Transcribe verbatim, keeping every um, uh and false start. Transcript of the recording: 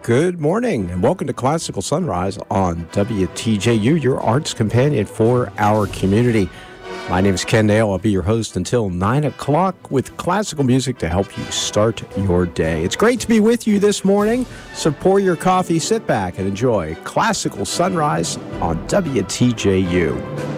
Good morning and welcome to Classical Sunrise on W T J U, your arts companion for our community. My name is Ken Nail. I'll be your host until nine o'clock with classical music to help you start your day. It's great to be with you this morning. So pour your coffee, sit back, and enjoy Classical Sunrise on W T J U.